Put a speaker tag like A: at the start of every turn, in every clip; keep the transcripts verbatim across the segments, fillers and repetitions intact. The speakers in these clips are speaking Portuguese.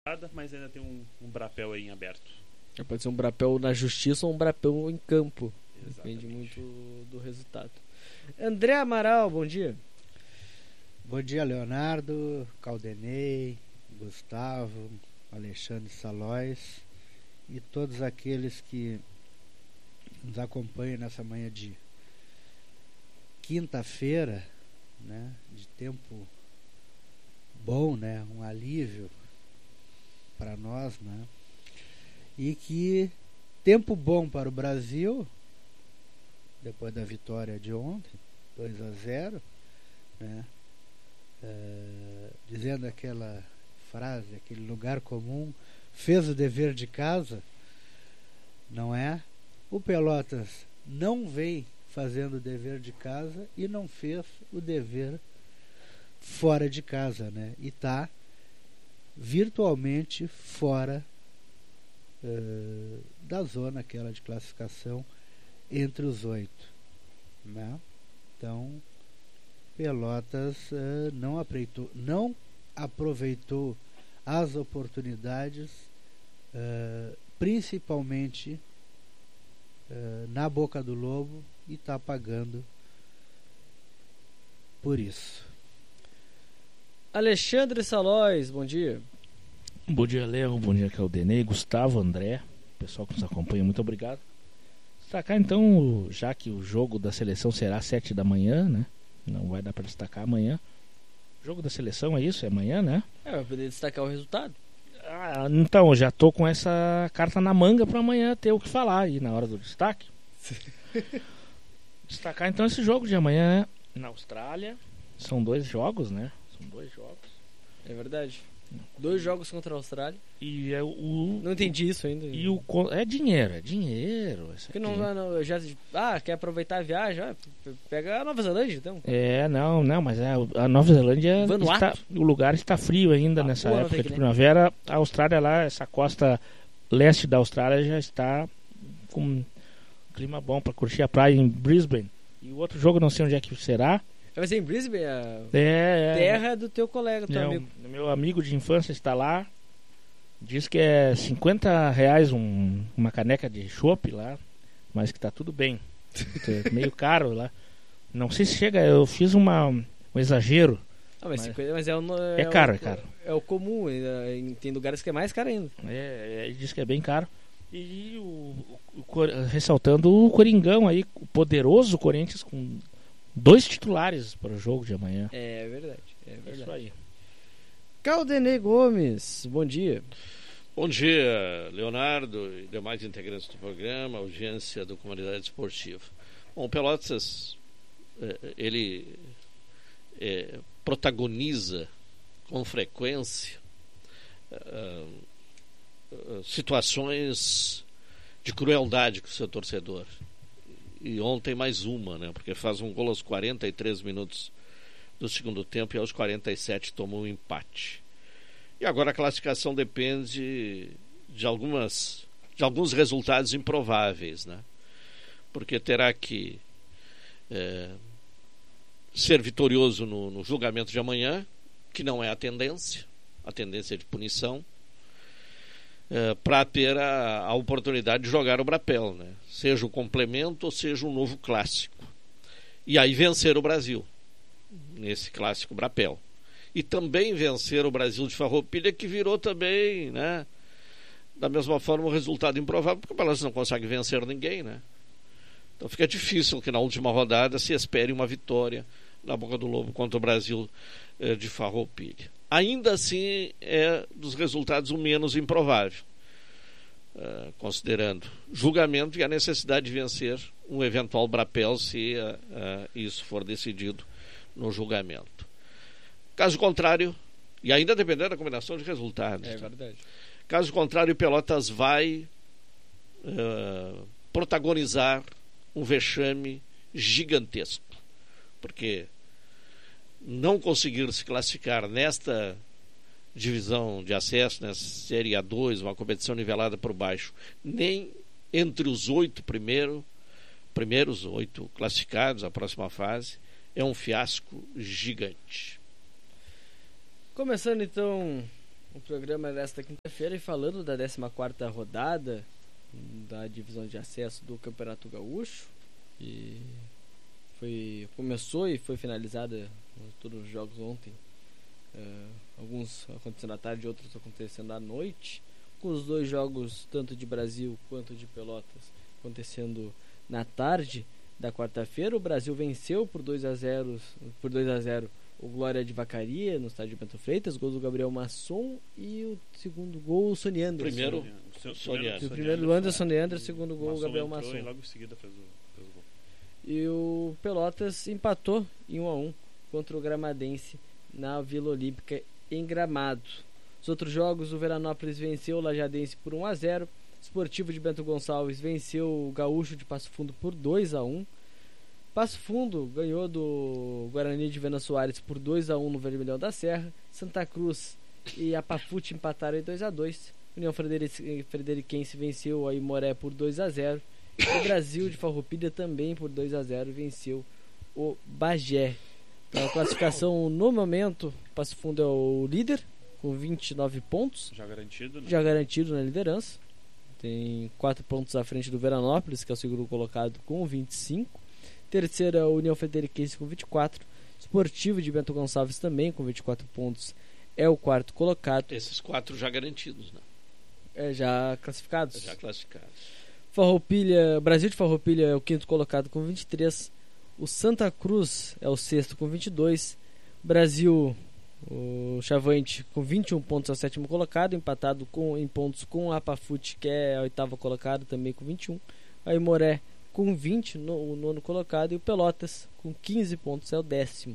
A: Mas ainda tem um, um brapel aí em aberto.
B: Pode ser um brapel na justiça ou um brapel em campo.
A: Exatamente.
B: Depende muito do resultado. André Amaral, bom dia.
C: Bom dia, Leonardo, Caldenei, Gustavo, Alexandre Salóis e todos aqueles que nos acompanham nessa manhã de quinta-feira, né, de tempo bom, né, um alívio para nós, né, e que tempo bom para o Brasil, depois da vitória de ontem, dois a zero, né, é, dizendo aquela frase, aquele lugar comum, fez o dever de casa, não é? O Pelotas não vem fazendo o dever de casa e não fez o dever fora de casa, né? E está virtualmente fora uh, da zona aquela de classificação entre os oito, né? Então Pelotas uh, não aproveitou, não aproveitou as oportunidades, uh, principalmente uh, na boca do lobo, e está pagando por isso.
B: Alexandre Salóis, bom dia.
D: Bom dia, Léo, bom dia, Caldenei, Gustavo, André, pessoal que nos acompanha, muito obrigado. Destacar então, já que o jogo da seleção será às sete da manhã, né? Não vai dar para destacar amanhã. O jogo da seleção é isso? É amanhã, né?
B: É, vai poder destacar o resultado.
D: Ah, então, já tô com essa carta na manga para amanhã ter o que falar aí na hora do destaque. Destacar então esse jogo de amanhã, né? Na Austrália. São dois jogos, né? São dois jogos.
B: É verdade. Dois jogos contra a Austrália.
D: E é o.
B: Não entendi isso ainda.
D: E o é dinheiro, é dinheiro.
B: Porque não, não, já, ah, quer aproveitar a viagem? Ah, pega a Nova Zelândia, então.
D: É, não, não, mas é, a Nova Zelândia está, o lugar está frio ainda. Ah, nessa pô, época de primavera. A Austrália lá, essa costa leste da Austrália já está com um clima bom para curtir a praia em Brisbane. E o outro jogo não sei onde é que será.
B: Vai ser em Brisbane, a
D: é,
B: terra
D: é,
B: do teu colega, do teu
D: é,
B: amigo.
D: O meu amigo de infância está lá. Diz que é cinquenta reais um, uma caneca de chopp lá, mas que tá tudo bem. É meio caro lá. Não sei se chega, eu fiz uma, um exagero.
B: Ah, mas, mas, cinquenta, mas é, o,
D: é, é caro,
B: o,
D: é caro.
B: É o comum, tem lugares que é mais caro ainda.
D: É, ele diz que é bem caro. E o, o, o, ressaltando o Coringão aí, o poderoso Corinthians com dois titulares para o jogo de amanhã.
B: É verdade, é verdade.
D: Isso aí.
B: Caldenei Gomes, bom dia.
E: Bom dia, Leonardo e demais integrantes do programa, audiência da comunidade esportiva. Bom, o Pelotas, ele é, protagoniza com frequência uh, uh, situações de crueldade com o seu torcedor. E ontem mais uma, né? Porque faz um gol aos quarenta e três minutos do segundo tempo e aos quarenta e sete tomou um empate. E agora a classificação depende de algumas de alguns resultados improváveis, né? Porque terá que é, ser vitorioso no, no julgamento de amanhã, que não é a tendência, a tendência é de punição, é, para ter a, a oportunidade de jogar o brapel, né? Seja o complemento ou seja um novo clássico. E aí vencer o Brasil nesse clássico brapel. E também vencer o Brasil de Farroupilha, que virou também, né, da mesma forma, um resultado improvável, porque o Pelotas não consegue vencer ninguém, né? Então fica difícil que na última rodada se espere uma vitória na Boca do Lobo contra o Brasil eh, de Farroupilha. Ainda assim, é dos resultados o menos improvável, uh, considerando julgamento e a necessidade de vencer um eventual brapel se uh, uh, isso for decidido no julgamento. Caso contrário, e ainda dependendo da combinação de resultados.
B: É verdade.
E: Caso contrário, o Pelotas vai uh, protagonizar um vexame gigantesco. Porque não conseguir se classificar nesta divisão de acesso, nessa Série A dois, uma competição nivelada por baixo, nem entre os oito primeiro, primeiros oito classificados, a próxima fase, é um fiasco gigante.
B: Começando então o programa desta quinta-feira e falando da décima quarta rodada da divisão de acesso do Campeonato Gaúcho, e foi, começou e foi finalizada todos os jogos ontem, uh, alguns acontecendo à tarde, outros acontecendo à noite, com os dois jogos tanto de Brasil quanto de Pelotas acontecendo na tarde da quarta-feira. O Brasil venceu por dois a zero por dois a zero o Glória de Vacaria no estádio Bento Freitas, gol do Gabriel Masson, e o segundo gol o Sony Anderson.
E: Primeiro,
A: o
E: Sony
B: o primeiro do Anderson Leandro, o segundo gol o Gabriel
A: entrou
B: Masson.
A: E logo em seguida fez o, fez o gol.
B: E o Pelotas empatou em um a um contra o Gramadense na Vila Olímpica em Gramado. Os outros jogos, o Veranópolis venceu o Lajadense por um a zero, o Esportivo de Bento Gonçalves venceu o Gaúcho de Passo Fundo por dois a um, Passo Fundo ganhou do Guarani de Vena Soares por dois a um no Vermelhão da Serra, Santa Cruz e Apafute empataram em dois a dois, União Frederiquense venceu a Imoré por dois a zero, e o Brasil de Farroupilha também por dois a zero venceu o Bagé. Então, a classificação no momento, Passo Fundo é o líder com vinte e nove pontos,
A: já garantido, né?
B: já garantido na liderança, tem quatro pontos à frente do Veranópolis, que é o segundo colocado, com vinte e cinco. Terceiro é a União Frederiquense com vinte e quatro, Esportivo de Bento Gonçalves também com vinte e quatro pontos, é o quarto colocado.
E: Esses quatro já garantidos, né?
B: É, já classificados.
E: Já classificados.
B: Farroupilha, Brasil de Farroupilha é o quinto colocado com vinte e três, o Santa Cruz é o sexto com vinte e dois, Brasil, o Chavante com vinte e um pontos é o sétimo colocado, empatado com, em pontos com o Apafute, que é a oitava colocado, também com vinte e um, a Imoré com vinte, no, o nono colocado, e o Pelotas com quinze pontos é o décimo.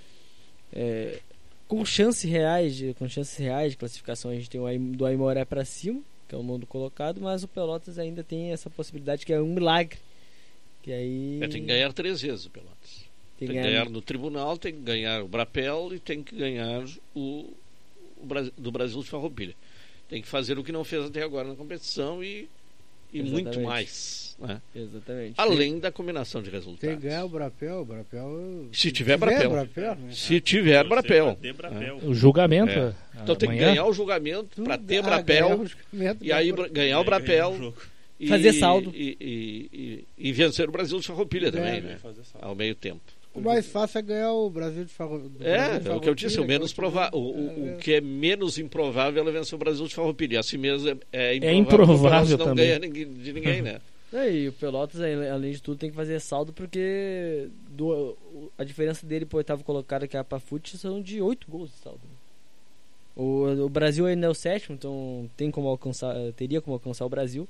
B: É, com chances reais de, com chances reais de classificação, a gente tem o do Aimoré para cima, que é o nono colocado, mas o Pelotas ainda tem essa possibilidade, que é um milagre, que aí
E: é, tem que ganhar três vezes o Pelotas. Tem, tem que ganhar no tribunal, tem que ganhar o Brapel e tem que ganhar o, o Brasil, do Brasil de Farroupilha. Tem que fazer o que não fez até agora na competição e, e muito mais, né?
B: Exatamente.
E: Além da combinação de resultados.
C: Tem que ganhar o Brapel, o Brapel
E: se, se tiver, tiver Brapel,
C: Brapel né?
E: se tiver Brapel,
A: Brapel.
D: É. O julgamento
E: é. Então tem que ganhar o julgamento para ter Brapel e aí ganhar o Brapel e,
B: fazer saldo
E: e, e, e, e vencer o Brasil de Farroupilha também, né? Ao meio tempo.
C: O mais fácil é ganhar o Brasil de Farroupilha.
E: É, é o que eu disse, o menos provável, o, o, o que é menos improvável é vencer o Brasil de Farroupilha. Assim mesmo é, é improvável,
D: é improvável
E: não
D: também.
E: ganha ninguém, de ninguém, né?
B: É, e o Pelotas, além de tudo, tem que fazer saldo, porque do, a diferença dele pro oitavo colocado, que é a Apafute, são de oito gols de saldo. O, o Brasil ainda é o sétimo, então tem como alcançar, teria como alcançar o Brasil.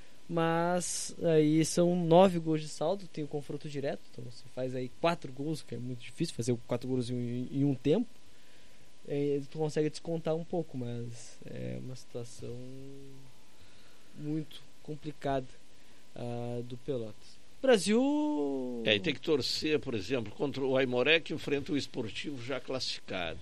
B: Mas aí são nove gols de saldo, tem o confronto direto, então você faz aí quatro gols, que é muito difícil fazer quatro gols em, em um tempo, aí tu consegue descontar um pouco, mas é uma situação muito complicada uh, do Pelotas. Brasil...
E: É, e tem que torcer, por exemplo, contra o Aimoré, que enfrenta o Esportivo já classificado.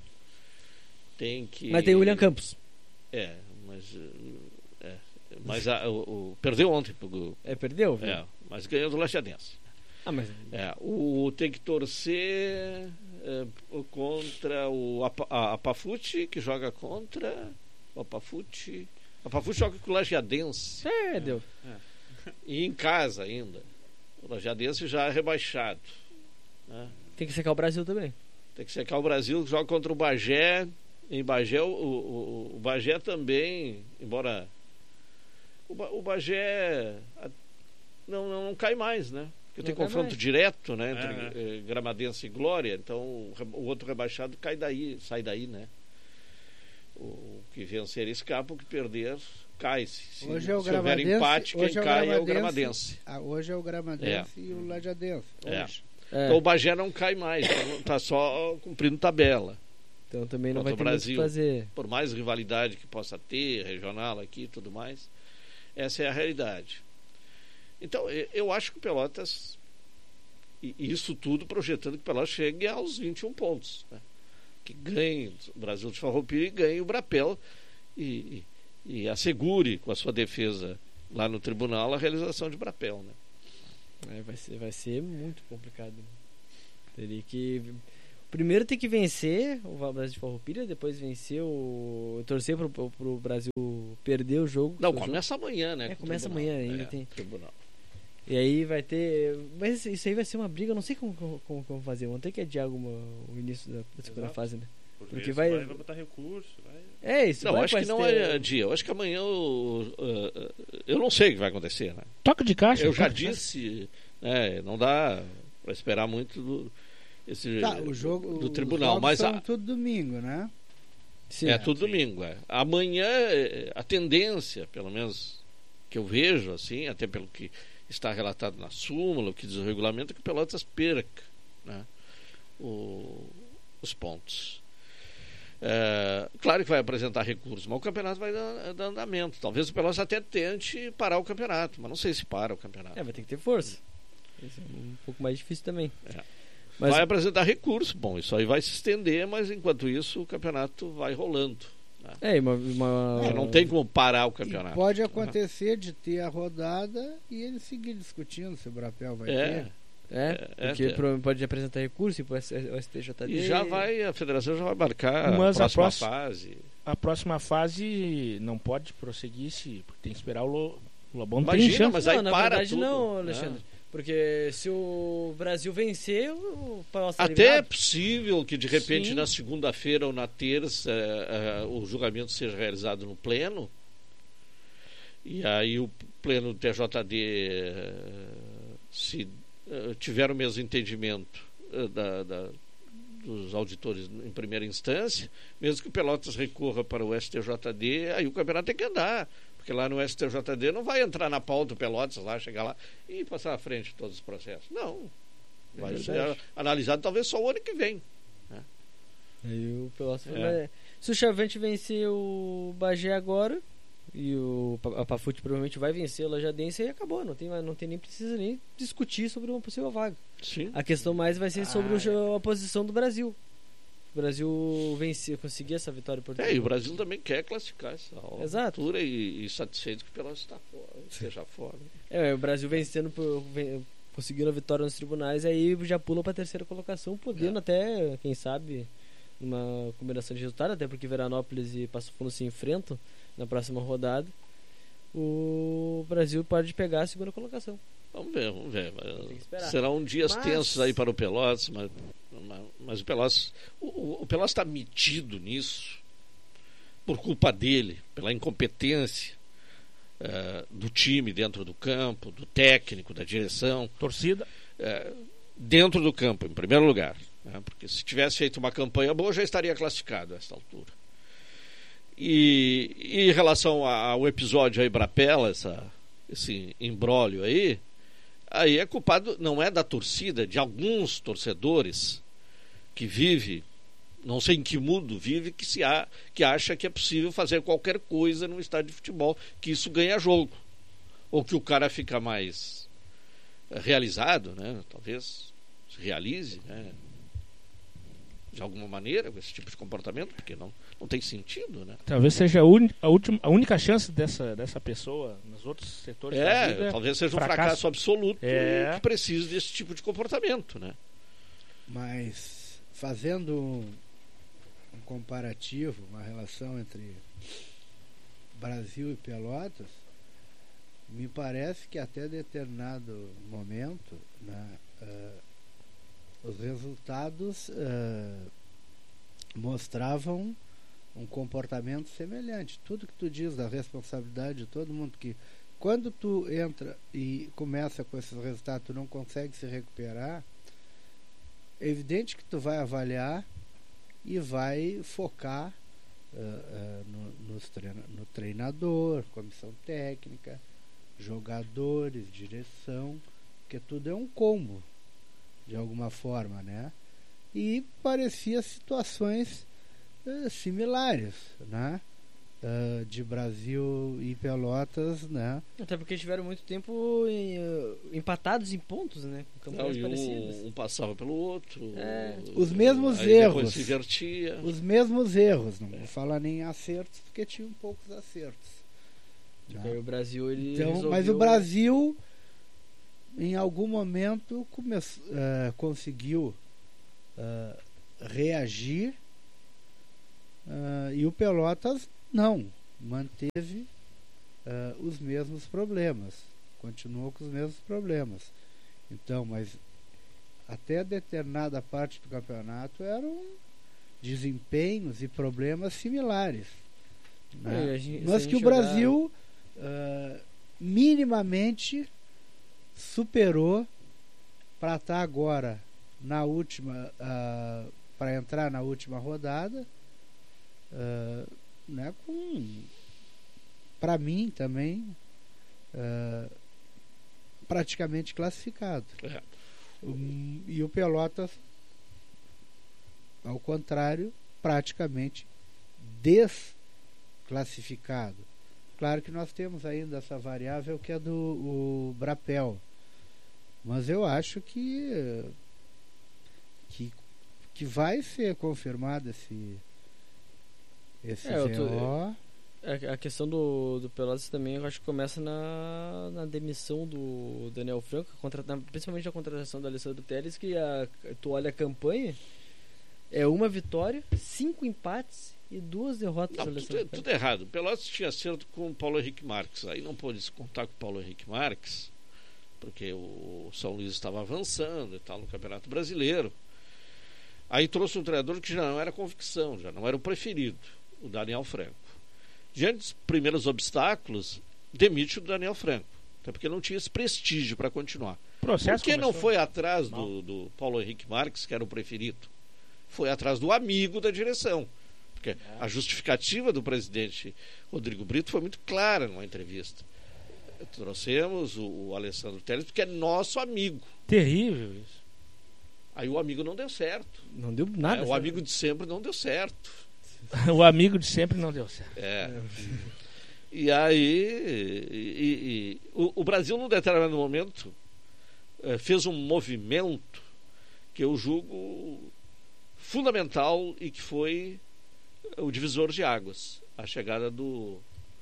E: Tem que...
B: Mas tem o William Campos.
E: É, mas... É. Mas a, o, o, perdeu ontem. Pro,
B: é, perdeu? Viu?
E: É, mas ganhou do Lajadense.
B: Ah, mas...
E: É, o, tem que torcer é, contra o Apafute, que joga contra o Apafute. O Apafute joga com o Lajadense.
B: É, deu.
E: É. E em casa ainda. O Lajadense já é rebaixado. Né?
B: Tem que secar o Brasil também.
E: Tem que secar o Brasil, joga contra o Bagé. Em Bagé, o, o, o Bagé também, embora... O Bagé não, não, não cai mais, né? Porque tem confronto mais. direto, né? Entre é, é. Gramadense e Glória, então o, o outro rebaixado cai daí, sai daí, né? O, o que vencer escapa, o que perder cai. Se,
C: hoje é o
E: se houver empate, quem
C: é
E: cai é o Gramadense.
C: Ah, hoje é o Gramadense é. e o Lajadense.
E: É.
C: É.
E: Então o Bagé não cai mais, está só cumprindo tabela.
B: Então também não
E: Contra
B: vai ter
E: Brasil,
B: muito o que fazer.
E: Por mais rivalidade que possa ter, regional aqui e tudo mais. Essa é a realidade. Então, eu acho que o Pelotas, e isso tudo projetando que o Pelotas chegue aos vinte e um pontos, né? Que ganhe o Brasil de Farroupilha e ganhe o Brapel e, e, e assegure com a sua defesa lá no tribunal a realização de Brapel, né?
B: É, vai ser, vai ser muito complicado. Teria que... primeiro tem que vencer o Brasil de Farroupilha, depois vencer o... torcer pro, pro Brasil perder o jogo.
E: Não,
B: o
E: começa
B: jogo.
E: amanhã, né?
B: É, começa amanhã ainda. É, tem...
E: tribunal.
B: E aí vai ter... Mas isso aí vai ser uma briga, eu não sei como, como, como, como fazer. Vamos ter que adiar alguma, o início da, da segunda
A: Exato.
B: fase, né?
A: Porque,
B: Porque vai...
A: vai... vai botar recurso, vai...
B: É, isso
E: não,
B: vai
E: acho que não
B: ter...
E: é dia. Eu acho que amanhã o, uh, eu não sei o que vai acontecer, né?
D: Toca de caixa.
E: Eu já disse, né, não dá para esperar muito do, esse,
C: tá, o jogo,
E: do tribunal. Mas
C: são
E: a,
C: tudo domingo, né?
B: Sim,
E: é tudo sim. domingo. É. Amanhã, a tendência, pelo menos que eu vejo, assim, até pelo que está relatado na súmula, o que diz o regulamento, é que o Pelotas perca, né, o, os pontos. É, claro que vai apresentar recursos, mas o campeonato vai dar, dar andamento. Talvez o Pelotas até tente parar o campeonato, mas não sei se para o campeonato.
B: É, vai ter que ter força. Isso é um pouco mais difícil também.
E: É.
B: Mas...
E: Vai apresentar recursos. Bom, isso aí vai se estender, mas enquanto isso o campeonato vai rolando. Né?
B: É, uma, uma...
E: É, não tem como parar o campeonato.
C: E pode acontecer de ter a rodada e ele seguir discutindo se o Brapel vai
E: é.
C: ter.
B: É, é, porque é. pode apresentar recurso para o S T J D.
E: E já vai, a federação já vai marcar
D: Mas
E: a próxima
D: a próxima
E: fase.
D: A próxima fase não pode prosseguir se porque tem que esperar o, Lo, o Lobão.
E: Imagina,
D: tem
E: mas aí
B: não, na
E: para
B: verdade
E: tudo.
B: Não, Alexandre. Ah. Porque se o Brasil vencer, o Pelotas tá
E: até
B: eliminado.
E: é possível que de repente
B: Sim.
E: na segunda-feira ou na terça uh, uh, o julgamento seja realizado no pleno. E aí o pleno do T J D uh, se uh, tiver o mesmo entendimento uh, da, da, dos auditores em primeira instância, mesmo que o Pelotas recorra para o S T J D, aí o campeonato tem que andar. Porque lá no S T J D não vai entrar na pauta o Pelotas lá, chegar lá e passar à frente de todos os processos. Não. Vai é ser analisado talvez só o ano que vem. Né?
B: Aí o Pelotas
E: é.
B: vai... Se o Chavante vencer o Bagé agora, e o a Pafute provavelmente vai vencer o Lajadense, aí acabou. Não tem, não tem nem precisa nem discutir sobre uma possível vaga.
E: Sim.
B: A questão mais vai ser sobre
E: ah,
B: o, a posição do Brasil. O Brasil vencer, conseguir essa vitória por
E: É, e o Brasil também quer classificar essa
B: Exato.
E: altura e, e satisfeito que o Pelotas está fora, esteja fora.
B: É, o Brasil vencendo, por, conseguindo a vitória nos tribunais, aí já pula para a terceira colocação, podendo é. até, quem sabe, uma combinação de resultados, até porque Veranópolis e Passo Fundo se enfrentam na próxima rodada. O Brasil pode pegar a segunda colocação.
E: Vamos ver, vamos ver. Serão dias mas... tensos aí para o Pelotas, mas, mas, mas o Pelotas o, o Pelotas está metido nisso por culpa dele, pela incompetência uh, do time dentro do campo, do técnico, da direção.
D: Torcida?
E: Uh, dentro do campo, em primeiro lugar. Né? Porque se tivesse feito uma campanha boa, já estaria classificado a esta altura. E, e em relação ao episódio aí Brapela, essa, esse imbróglio aí, aí é culpado, não é da torcida, de alguns torcedores que vive, não sei em que mundo vive, que, se há, que acha que é possível fazer qualquer coisa num estádio de futebol, que isso ganha jogo. Ou que o cara fica mais realizado, né? Talvez se realize, né? De alguma maneira, com esse tipo de comportamento, porque não, não tem sentido, né?
D: Talvez seja a, un, a, última, a única chance dessa, dessa pessoa nos outros setores
E: é,
D: da vida.
E: Talvez seja um fracasso, fracasso absoluto é. que precise desse tipo de comportamento, né?
C: Mas fazendo um, um comparativo, uma relação entre Brasil e Pelotas, me parece que até determinado momento, né, uh, os resultados uh, mostravam um comportamento semelhante. Tudo que tu diz da responsabilidade de todo mundo, que quando tu entra e começa com esses resultados, tu não consegue se recuperar, é evidente que tu vai avaliar e vai focar uh, uh, no, nos treina, no treinador, comissão técnica, jogadores, direção, porque tudo é um combo de alguma forma, né? E parecia situações uh, similares, né? Uh, de Brasil e Pelotas, né?
B: Até porque tiveram muito tempo em, uh, empatados em pontos, né? Com campanhas
E: Não,
B: parecidas.
E: Um, um passava pelo outro.
B: É.
C: Os mesmos
E: aí
C: erros.
E: Depois se invertia.
C: Os mesmos erros. Não é. vou falar nem acertos, porque tinham poucos acertos.
B: Né? O Brasil, ele
C: então,
B: resolveu...
C: Mas o Brasil, em algum momento, come... uh, conseguiu uh, reagir, uh, e o Pelotas não, manteve uh, os mesmos problemas, continuou com os mesmos problemas. Então, mas até determinada parte do campeonato eram desempenhos e problemas similares, né?
B: É, gente,
C: mas que o
B: jogar...
C: Brasil uh, minimamente superou para estar agora na última, uh, para entrar na última rodada, uh, né, com, para mim também, uh, praticamente classificado.
E: É.
C: Um, e o Pelotas, ao contrário, praticamente desclassificado. Claro que nós temos ainda essa variável que é do o Brapel, mas eu acho que que, que vai ser confirmado esse esse
B: é,
C: V O.
B: A questão do, do Pelotas também, eu acho que começa na, na demissão do Daniel Franco, principalmente a contratação do Alessandro Telles, que a, tu olha a campanha, é uma vitória, cinco empates e duas derrotas.
E: Não, tudo, é, tudo errado. O Pelotas tinha acerto com o Paulo Henrique Marques, aí não pôde se contar com o Paulo Henrique Marques, porque o São Luís estava avançando e tal no Campeonato Brasileiro. Aí trouxe um treinador que já não era convicção, já não era o preferido, o Daniel Franco. Diante dos primeiros obstáculos, demite o Daniel Franco, até porque não tinha esse prestígio para continuar.
D: Processo
E: Por que não
D: começou
E: foi atrás do, do Paulo Henrique Marques, que era o preferido? Foi atrás do amigo da direção. Porque é. a justificativa do presidente Rodrigo Brito foi muito clara numa entrevista. Trouxemos o, o Alessandro Telles porque é nosso amigo.
D: Terrível isso.
E: Aí o amigo não deu certo.
B: Não deu nada.
E: É, o amigo de sempre não deu certo.
D: O amigo de sempre não deu certo.
E: É. E aí e, e, o, o Brasil num determinado momento é, fez um movimento que eu julgo fundamental e que foi o divisor de águas, a chegada do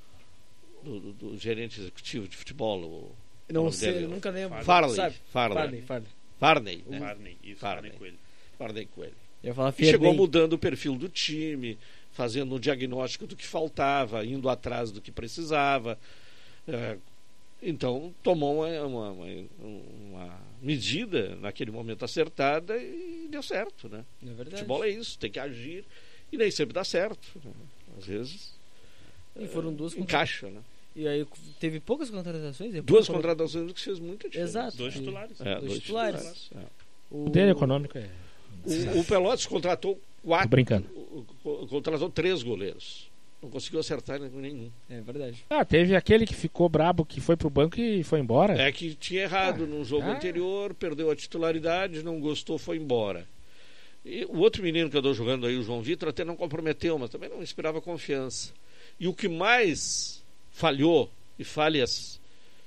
E: do, do, do gerente executivo de futebol, o
B: não sei, dele, eu nunca lembro.
E: Farley,
B: Sabe?
E: Farley,
B: Farley, Farley.
E: Farley, né?
A: Farley, isso,
E: Farley,
A: Farley Coelho.
E: Farley Coelho.
B: Eu ia falar
E: e chegou mudando o perfil do time, fazendo um diagnóstico do que faltava, indo atrás do que precisava. É, então tomou uma, uma, uma, uma medida naquele momento acertada e deu certo, né?
B: É verdade.
E: Futebol é isso, tem que agir e nem sempre dá certo, né? Às vezes
B: e foram duas
E: é, encaixa, né?
B: E aí teve poucas contratações.
E: Duas contratações que fez muita diferença.
B: Exato.
A: Dois titulares.
E: É,
B: dois,
E: dois
B: titulares.
E: titulares. É.
D: O poder econômico é...
E: O, o Pelotas contratou quatro.
D: Tô brincando.
E: Contratou três goleiros. Não conseguiu acertar nenhum.
B: É verdade.
D: Ah, teve aquele que ficou brabo, que foi pro banco e foi embora.
E: É que tinha errado ah, no jogo ah. anterior, perdeu a titularidade, não gostou, foi embora. E o outro menino que andou jogando aí, o João Vitor, até não comprometeu, mas também não inspirava confiança. E o que mais falhou, e falhas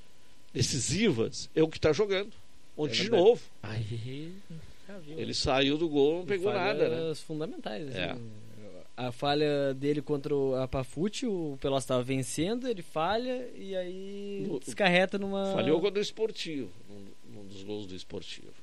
E: decisivas, é o que está jogando. Ontem é de novo.
D: Aí...
E: Ele saiu do gol, não pegou nada, né?
B: Falhas fundamentais. Assim.
E: É.
B: A falha dele contra o Apafute, o Pelotas estava vencendo, ele falha e aí no, descarreta numa...
E: Falhou contra o Esportivo, num, num dos gols do Esportivo.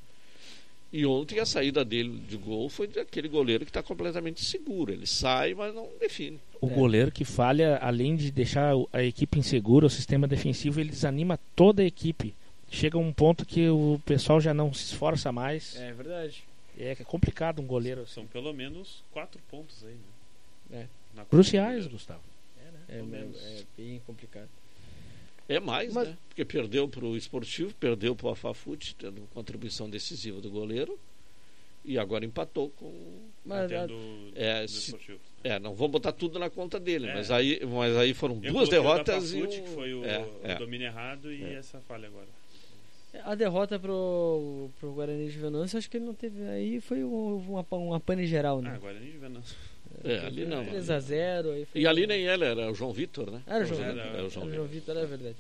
E: E ontem a saída dele de gol foi daquele goleiro que está completamente seguro. Ele sai, mas não define.
D: O
B: é.
D: goleiro que falha, além de deixar a equipe insegura, o sistema defensivo, ele desanima toda a equipe. Chega um ponto que o pessoal já não se esforça mais.
B: É verdade.
D: É complicado um goleiro assim.
A: São pelo menos quatro pontos aí, né?
B: É.
D: Cruciais, Gustavo.
B: É, né? é, é, é bem complicado.
E: É mais,
B: Mas...
E: né? Porque perdeu para o Esportivo, perdeu para o Afafute, tendo contribuição decisiva do goleiro. E agora empatou com...
B: Mas,
A: a... do,
E: é,
A: do
E: se...
A: Esportivo.
E: É, não vou botar tudo na conta dele,
A: é.
E: mas, aí, mas aí foram
A: Eu
E: duas derrotas e um...
A: que foi o,
E: é,
A: o
E: é.
A: domínio errado e
E: é.
A: essa falha agora.
B: A derrota pro, pro Guarani de Venâncio, acho que ele não teve. Aí foi uma, uma pane geral, né?
A: Ah, Guarani de Venâncio.
E: É, ali não.
B: três a zero. Aí foi
E: e ali nem ele, era o João Vitor, né?
B: Era o João
A: Era,
B: Vitor.
E: Era o João,
B: era o João Vitor, é verdade.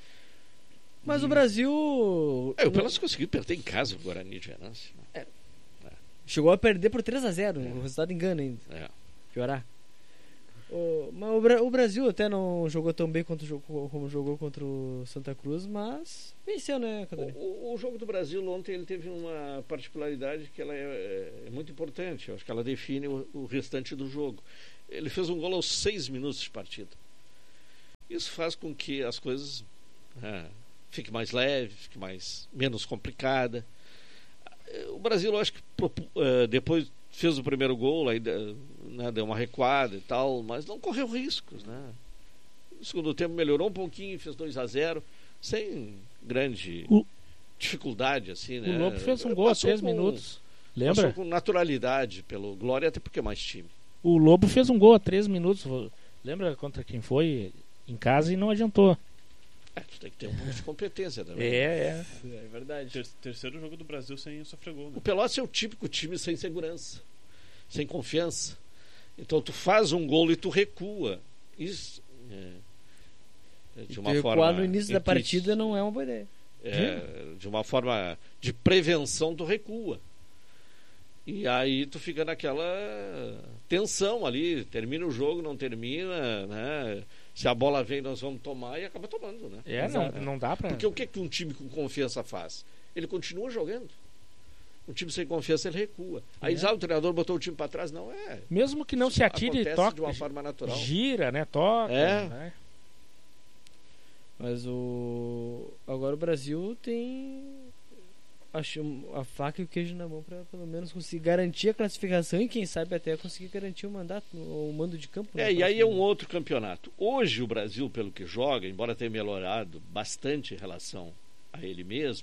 E: Hum.
B: Mas o Brasil.
E: É, o Pelotas conseguiu perder em casa o Guarani de Venâncio.
B: É. É. Chegou a perder por três a zero, é. O resultado engana ainda.
E: É.
B: Piorar. O, mas o, Bra- o Brasil até não jogou tão bem quanto jogou, como jogou contra o Santa Cruz, mas venceu, né, Catarina?
E: O, o, o jogo do Brasil ontem ele teve uma particularidade que ela é, é muito importante. Eu acho que ela define o, o restante do jogo. Ele fez um gol aos seis minutos de partida. Isso faz com que as coisas é, fiquem mais leve, fique mais menos complicada. O Brasil, eu acho que depois fez o primeiro gol, aí, né, deu uma recuada e tal, mas não correu riscos, né? No segundo tempo melhorou um pouquinho, fez dois a zero, sem grande o, dificuldade, assim, né?
D: O Lobo fez um gol a três minutos. Lembra?
E: Passou com naturalidade pelo Glória, até porque é mais time.
D: O Lobo fez um gol a três minutos. Lembra contra quem foi? Em casa e não adiantou.
E: É, tu tem que ter um pouco de competência também.
D: É, é.
B: É verdade.
A: Ter, terceiro jogo do Brasil sem sofrer gol, né?
E: O Pelotas é o típico time sem segurança, sem confiança. Então tu faz um gol e tu recua. Isso é, é de uma
B: e
E: forma
B: recuar no início da
E: intuit-
B: partida não é uma boa ideia.
E: É, de uma forma de prevenção tu recua. E aí tu fica naquela tensão ali, termina o jogo, não termina, né? Se a bola vem, nós vamos tomar e acaba tomando, né?
D: É, não, não dá pra...
E: Porque o que, que um time com confiança faz? Ele continua jogando. Um time sem confiança, ele recua. Aí
D: É.
E: já o treinador botou o time para trás, não é.
D: Mesmo que não se atire e
E: Acontece
D: toque,
E: de uma forma natural.
D: gira, né? Toca,
E: É.
D: né?
B: Mas o agora o Brasil tem acho a faca e o queijo na mão para pelo menos conseguir garantir a classificação e quem sabe até conseguir garantir o mandato, o mando de campo.
E: É, e aí é um outro campeonato. Hoje o Brasil, pelo que joga, embora tenha melhorado bastante em relação a ele mesmo,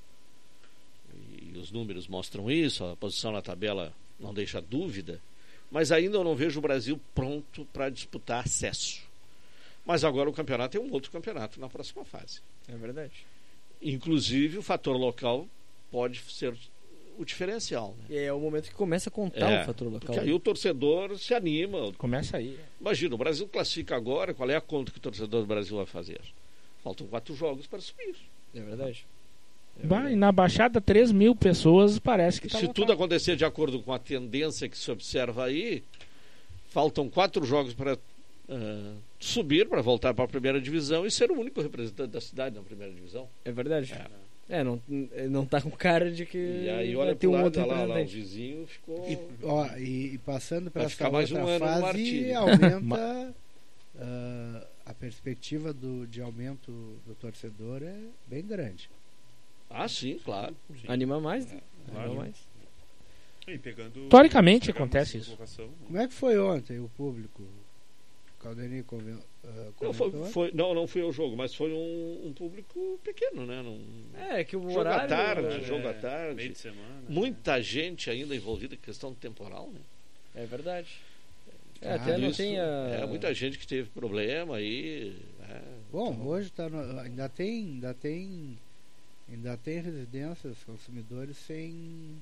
E: e os números mostram isso, a posição na tabela não deixa dúvida, mas ainda eu não vejo o Brasil pronto para disputar acesso. Mas agora o campeonato é um outro campeonato na próxima fase.
B: É verdade.
E: Inclusive o fator local pode ser o diferencial, né?
B: E é o momento que começa a contar
E: É,
B: o fator local.
E: porque aí o torcedor se anima.
D: Começa aí.
E: Imagina, o Brasil classifica agora, qual é a conta que o torcedor do Brasil vai fazer? Faltam quatro jogos para subir.
B: É verdade. É
D: Bah,
B: verdade.
D: e na Baixada, três mil pessoas, parece que tá
E: Se
D: lotado.
E: tudo acontecer de acordo com a tendência que se observa aí, faltam quatro jogos para uh, subir, para voltar para a primeira divisão e ser o único representante da cidade na primeira divisão.
B: É verdade.
E: É.
B: É, não, não tá com cara de que
E: E aí
B: vai
E: olha
B: ter
E: pro
B: um
E: lado,
B: outro
E: olha lá, lá, o
B: representante.
E: vizinho ficou...
C: E, ó, e, e passando para
E: Vai
C: essa
E: ficar mais
C: outra
E: um ano no
C: fase,
E: martírio.
C: aumenta ah, a perspectiva do, de aumento do torcedor é bem grande.
E: Ah, sim, claro.
A: Sim.
B: Anima mais, né?
A: Claro.
B: Anima mais.
A: E pegando,
D: Teoricamente
A: pegando
D: acontece
A: essa
D: isso.
A: colocação,
C: Como é que foi ontem o público? O Calderini conven, uh,
E: Não, foi,
C: comentou?
E: foi- não, não fui ao jogo, mas foi um, um público pequeno, né? Não,
B: É, que o
E: jogo
B: horário...
E: à tarde,
A: é,
E: jogo à tarde.
A: meio de semana.
E: Muita gente ainda envolvida em questão temporal, né?
B: É verdade. É,
C: Ah,
B: até não
E: Isso,
B: tem a...
E: É, muita gente que teve problema aí. É,
C: Bom,
E: então,
C: hoje tá no- ainda tem, ainda tem, ainda tem residências, consumidores sem,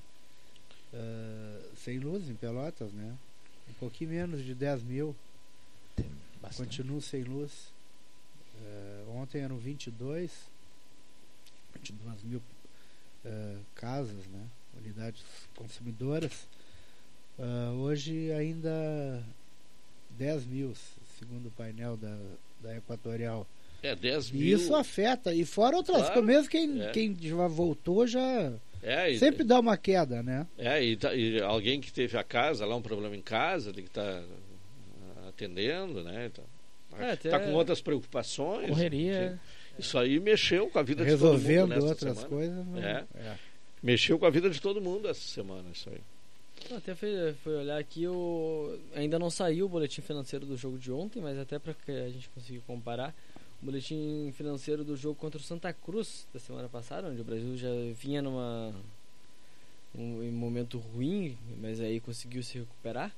C: ah, sem luz em Pelotas, né? Um pouquinho menos de dez mil.
D: Bastante.
C: Continuam sem luz. Ah, ontem eram vinte e dois, vinte e duas mil ah, casas, né? Unidades consumidoras. Ah, hoje ainda dez mil, segundo o painel da, da Equatorial.
E: é dez
C: E
E: mil.
C: isso afeta. E fora outras
E: Claro,
C: coisas, mesmo quem,
E: é.
C: quem já voltou já
E: É, e,
C: sempre dá uma queda, né?
E: é e, tá- e alguém que teve a casa, lá um problema em casa, tem que estar atendendo, né? Tá,
B: É, até-
E: tá com outras preocupações.
D: Correria.
E: enfim. Isso aí mexeu com a vida de
C: Resolvendo
E: todo mundo nessa
C: outras
E: semana.
C: coisas. Não,
E: É.
C: é.
E: Mexeu com a vida de todo mundo essa semana, isso aí.
B: Até foi, foi olhar aqui, o... ainda não saiu o boletim financeiro do jogo de ontem, mas até para que a gente consiga comparar, o boletim financeiro do jogo contra o Santa Cruz da semana passada, onde o Brasil já vinha numa um, em um momento ruim, mas aí conseguiu se recuperar,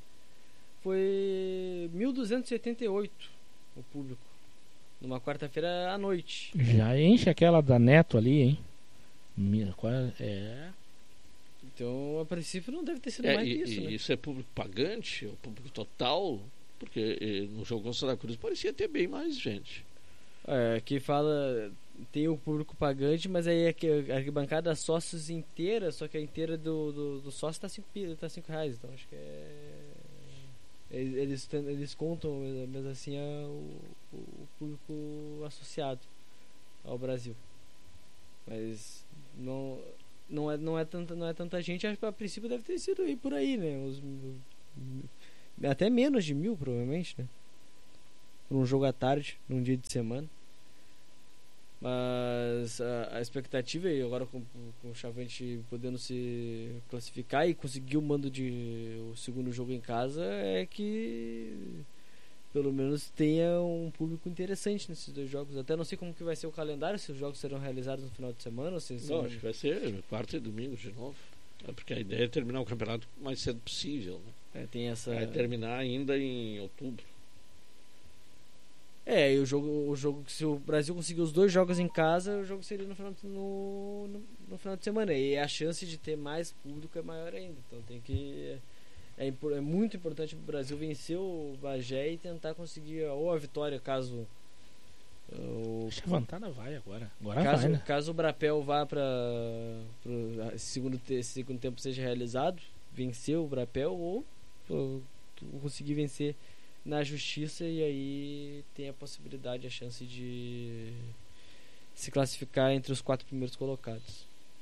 B: foi mil duzentos e oitenta e oito o público, numa quarta-feira à noite.
D: Já enche aquela da Neto ali, hein? Mira, qual é? É.
B: Então, a princípio, não deve ter sido
E: É,
B: mais
E: e,
B: que isso,
E: e
B: né?
E: isso é público pagante, é o público total, porque eh, no jogo com o Santa Cruz parecia ter bem mais gente.
B: É, aqui fala, tem o público pagante, mas aí é que a arquibancada sócios inteira, só que a inteira do, do, do sócio tá cinco, pi- tá cinco reais, então acho que é... Eles, eles contam, mas assim, é o, o público associado ao Brasil. Mas não, não, é, não, é tanta, não é tanta gente. Acho que a princípio deve ter sido aí por aí, né? Os, até menos de mil, provavelmente, né? Por um jogo à tarde, num dia de semana. Mas a, a expectativa, e agora com, com o Chavante podendo se classificar e conseguir o mando de o segundo jogo em casa, é que pelo menos tenha um público interessante nesses dois jogos. Até não sei como que vai ser o calendário, se os jogos serão realizados no final de semana ou se
E: não,
B: são...
E: acho que vai ser quarta e domingo de novo, é porque a ideia é terminar o campeonato o mais cedo possível, né?
B: É, tem essa...
E: Vai terminar ainda em outubro.
B: É, e o jogo, o jogo, se o Brasil conseguir os dois jogos em casa, o jogo seria no final, no, no, no final de semana. E a chance de ter mais público é maior ainda. Então tem que. É, é muito importante o Brasil vencer o Bagé e tentar conseguir ou a vitória, caso. O,
D: a Chavantada vai agora. Agora
B: caso,
D: vai, né?
B: Caso o Brapel vá para o segundo, segundo tempo seja realizado, vencer o Brapel ou, ou conseguir vencer na justiça, e aí tem a possibilidade, a chance de se classificar entre os quatro primeiros colocados.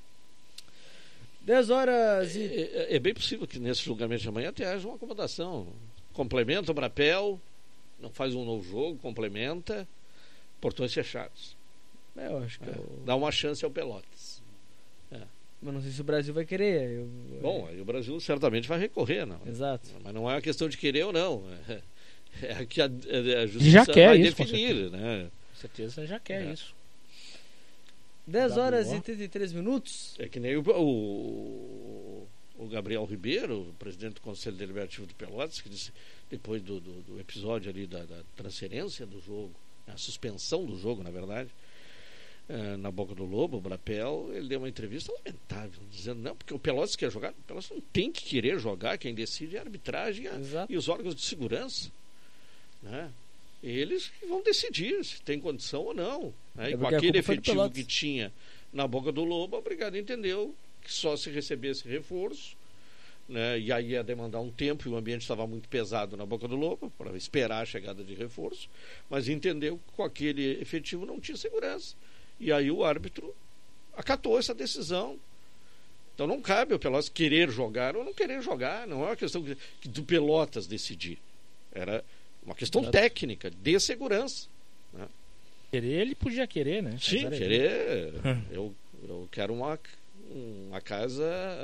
B: dez horas e...
E: É, é, é bem possível que nesse julgamento de amanhã até haja uma acomodação. Complementa o Brapel, não faz um novo jogo, complementa, portões fechados.
B: É, eu acho que
E: é,
B: eu...
E: dá uma chance ao Pelotas. É.
B: Mas não sei se o Brasil vai querer. Eu...
E: Bom, aí o Brasil certamente vai recorrer, não.
B: Exato.
E: Mas não é uma questão de querer ou não. É, é que a, a justiça
D: já quer
E: vai
D: isso,
E: definir, né?
D: Com certeza já quer
E: é.
D: isso.
B: dez horas e trinta e três minutos.
E: É que nem o, o, o Gabriel Ribeiro, presidente do Conselho Deliberativo de Pelotas, que disse, depois do, do, do episódio ali da, da transferência do jogo, a suspensão do jogo, na verdade, é, na Boca do Lobo, o Brapel, ele deu uma entrevista lamentável, dizendo, não, porque o Pelotas quer jogar, o Pelotas não tem que querer jogar, quem decide é a arbitragem a, e os órgãos de segurança, né? Eles vão decidir se tem condição ou não, né?
B: É
E: E com aquele efetivo que tinha na Boca do Lobo, a Brigada entendeu que só se recebesse reforço, né? E aí ia demandar um tempo, e o ambiente estava muito pesado na Boca do Lobo para esperar a chegada de reforço, mas entendeu que com aquele efetivo não tinha segurança, e aí o árbitro acatou essa decisão. Então não cabe ao Pelotas querer jogar ou não querer jogar, não é uma questão que do Pelotas decidir, era uma questão Exato. técnica, de segurança, né?
D: Querer, ele podia querer, né?
E: Sim, querer. eu, eu quero uma, uma casa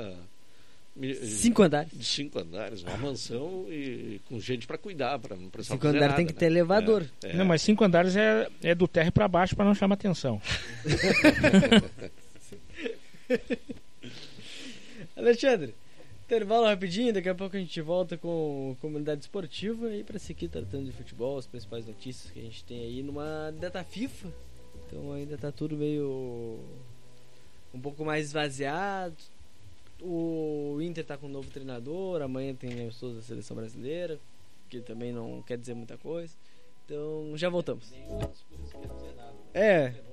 B: cinco andares.
E: de cinco andares, uma mansão e com gente para cuidar, para não precisar
B: cinco andares tem que
E: né?
B: ter elevador.
E: É, é.
D: Não, mas cinco andares é, é do térreo para baixo para não chamar atenção.
B: Alexandre, intervalo rapidinho, daqui a pouco a gente volta com comunidade esportiva e para seguir tratando de futebol, as principais notícias que a gente tem aí numa data FIFA. Então ainda tá tudo meio um pouco mais esvaziado. O Inter tá com um novo treinador, amanhã tem pessoas da seleção brasileira, que também não quer dizer muita coisa. Então já voltamos. É.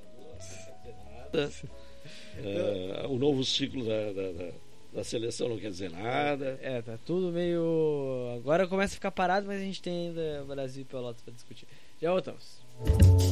E: é o novo ciclo da, da, da da seleção não quer dizer nada.
B: É, tá tudo meio... Agora começa a ficar parado, mas a gente tem ainda Brasil e Pelotas para discutir. Já voltamos.